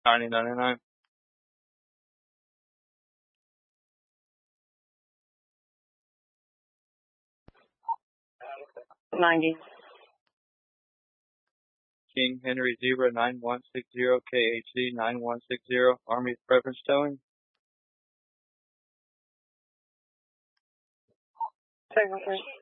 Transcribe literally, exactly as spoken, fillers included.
ninety ninety-nine. ninety. King Henry Zebra nine one six zero K H Z nine one six zero Army Preference Towing. Second three.